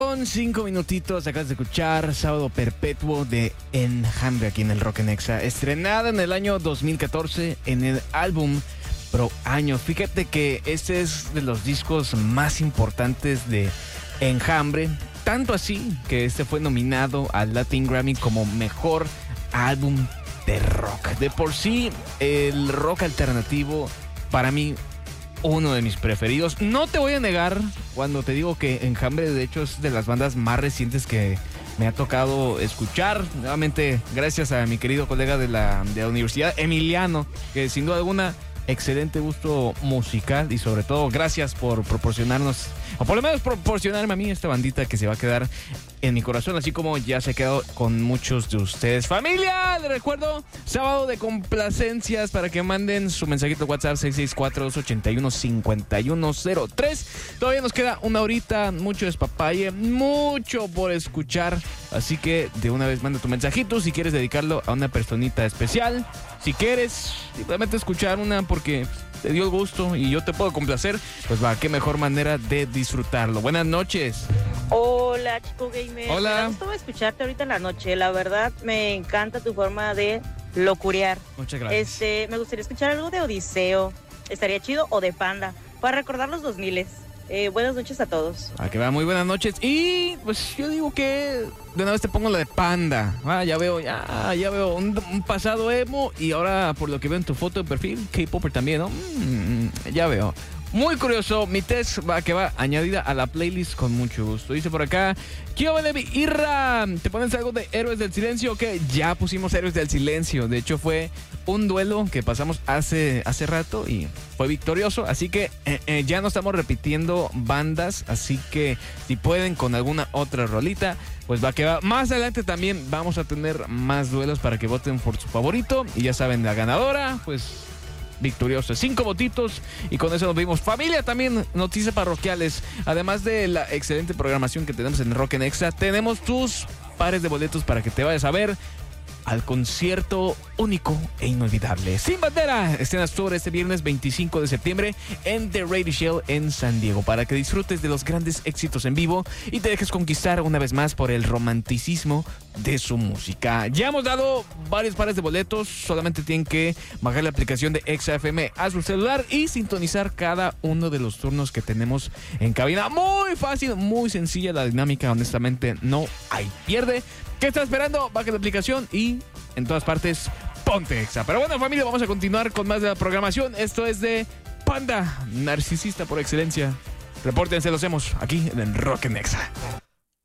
Con 5 minutitos acabas de escuchar Sábado Perpetuo de Enjambre aquí en el Rock Nexa, estrenada en el año 2014 en el álbum Pro Año. Fíjate que este es de los discos más importantes de Enjambre, tanto así que este fue nominado al Latin Grammy como mejor álbum de rock. De por sí, el rock alternativo para mí uno de mis preferidos. No te voy a negar cuando te digo que Enjambre de hecho es de las bandas más recientes que me ha tocado escuchar. Nuevamente gracias a mi querido colega de la universidad, Emiliano, que sin duda alguna excelente gusto musical y sobre todo gracias por proporcionarnos, o por lo menos proporcionarme a mí esta bandita que se va a quedar en mi corazón, así como ya se ha quedado con muchos de ustedes. Familia, les recuerdo, sábado de complacencias para que manden su mensajito WhatsApp 664-281-5103. Todavía nos queda una horita, mucho despapalle, mucho por escuchar, así que de una vez manda tu mensajito si quieres dedicarlo a una personita especial. Si quieres simplemente escuchar una porque te dio el gusto y yo te puedo complacer, pues va, qué mejor manera de disfrutarlo. Buenas noches. Hola, Chico Gamer. Hola. Me gusta escucharte ahorita en la noche. La verdad, me encanta tu forma de locurear. Muchas gracias. Me gustaría escuchar algo de Odiseo. Estaría chido, o de Panda, para recordar los 2000. Buenas noches a todos. Que va, muy buenas noches. Y pues yo digo que de una vez te pongo la de Panda. Ya veo un pasado emo y ahora por lo que veo en tu foto de perfil, K-Popper también, ¿no? Ya veo. Muy curioso, mi test que va añadida a la playlist con mucho gusto. Dice por acá, Kio Levi Irra, ¿te pones algo de Héroes del Silencio? Que ya pusimos Héroes del Silencio. De hecho fue un duelo que pasamos hace rato y fue victorioso. Así que ya no estamos repitiendo bandas. Así que si pueden con alguna otra rolita, pues va que va. Más adelante también vamos a tener más duelos para que voten por su favorito. Y ya saben, la ganadora, pues victorioso, 5 votitos y con eso nos vimos. Familia, también noticias parroquiales. Además de la excelente programación que tenemos en Rock Nexa, tenemos tus pares de boletos para que te vayas a ver al concierto único e inolvidable Sin Bandera. Escenas Tour este viernes 25 de septiembre en The Radio Shell en San Diego, para que disfrutes de los grandes éxitos en vivo y te dejes conquistar una vez más por el romanticismo de su música. Ya hemos dado varios pares de boletos, solamente tienen que bajar la aplicación de XFM a su celular y sintonizar cada uno de los turnos que tenemos en cabina. Muy fácil, muy sencilla la dinámica, honestamente no hay pierde. ¿Qué estás esperando? Baja la aplicación y en todas partes ponte Exa. Pero bueno, familia, vamos a continuar con más de la programación. Esto es de Panda, narcisista por excelencia. Repórtense, lo hacemos aquí en el Rock Nexa.